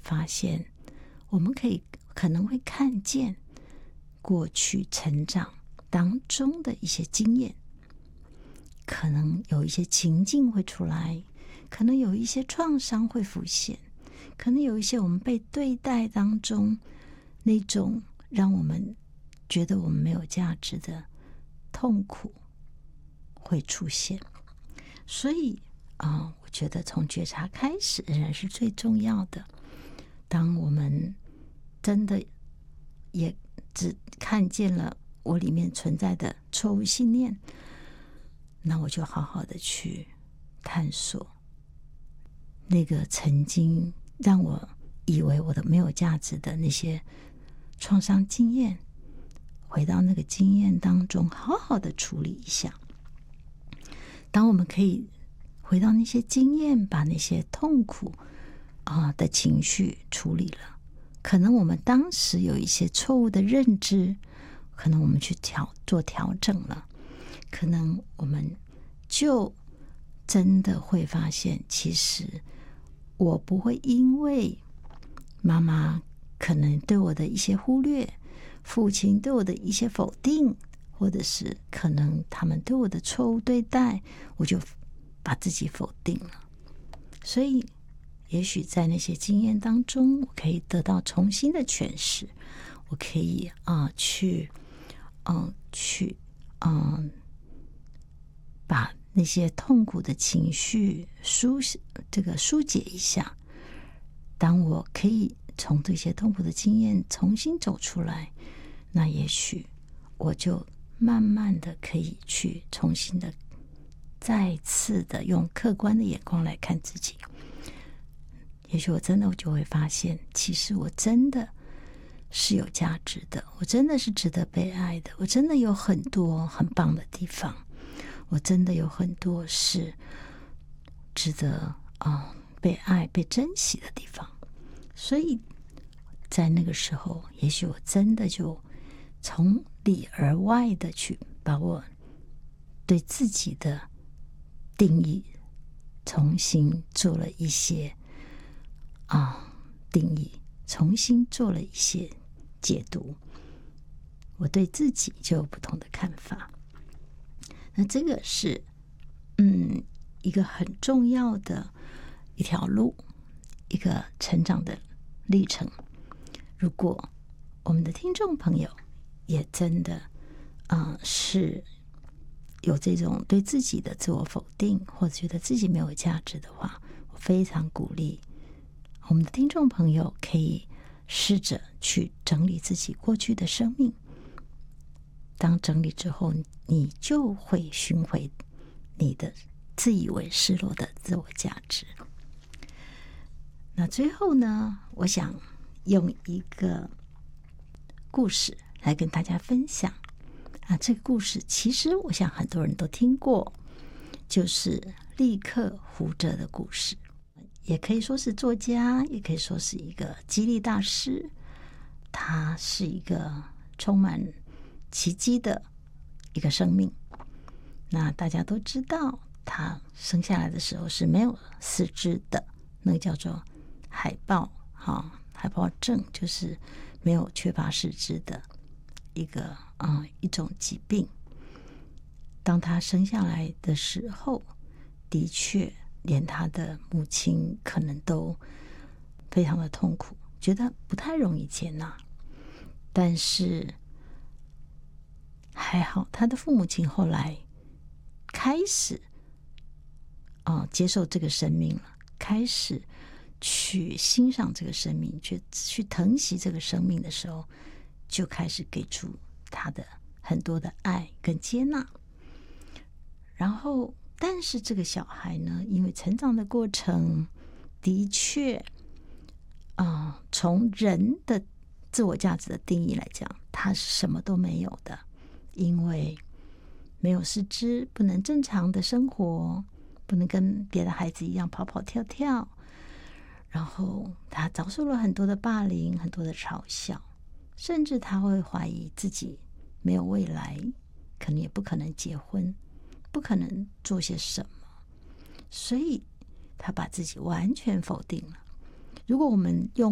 发现，我们可能会看见过去成长当中的一些经验，可能有一些情境会出来，可能有一些创伤会浮现，可能有一些我们被对待当中那种让我们觉得我们没有价值的痛苦会出现。所以我觉得从觉察开始仍然是最重要的。当我们真的也只看见了我里面存在的错误信念，那我就好好的去探索那个曾经让我以为我的没有价值的那些创伤经验，回到那个经验当中好好的处理一下。当我们可以回到那些经验，把那些痛苦的情绪处理了，可能我们当时有一些错误的认知，可能我们去做调整了，可能我们就真的会发现，其实我不会因为妈妈可能对我的一些忽略，父亲对我的一些否定，或者是可能他们对我的错误对待，我就把自己否定了。所以也许在那些经验当中，我可以得到重新的诠释，我可以去把那些痛苦的情绪疏解一下。当我可以从这些痛苦的经验重新走出来，那也许我就慢慢的可以去重新的再次的用客观的眼光来看自己。也许我就会发现，其实我真的是有价值的，我真的是值得被爱的，我真的有很多很棒的地方，我真的有很多是值得被爱被珍惜的地方。所以在那个时候，也许我真的就从里而外的去把我对自己的定义重新做了一些定义，重新做了一些解读，我对自己就有不同的看法。那这个是一个很重要的一条路，一个成长的历程。如果我们的听众朋友也真的是有这种对自己的自我否定，或者觉得自己没有价值的话，我非常鼓励我们的听众朋友可以试着去整理自己过去的生命。当整理之后，你就会寻回你的自以为失落的自我价值。那最后呢，我想用一个故事来跟大家分享这个故事其实我想很多人都听过，就是立克胡哲的故事。也可以说是作家，也可以说是一个激励大师。他是一个充满奇迹的一个生命。那大家都知道，他生下来的时候是没有四肢的，那个叫做海豹症，就是没有缺乏四肢的一种疾病。当他生下来的时候，的确连他的母亲可能都非常的痛苦，觉得不太容易接纳。但是还好，他的父母亲后来开始接受这个生命了，开始去欣赏这个生命，去疼惜这个生命的时候，就开始给出他的很多的爱跟接纳。然后但是这个小孩呢，因为成长的过程的确从人的自我价值的定义来讲，他是什么都没有的，因为没有四肢，不能正常的生活，不能跟别的孩子一样跑跑跳跳，然后他遭受了很多的霸凌，很多的嘲笑，甚至他会怀疑自己没有未来，可能也不可能结婚，不可能做些什么，所以他把自己完全否定了。如果我们用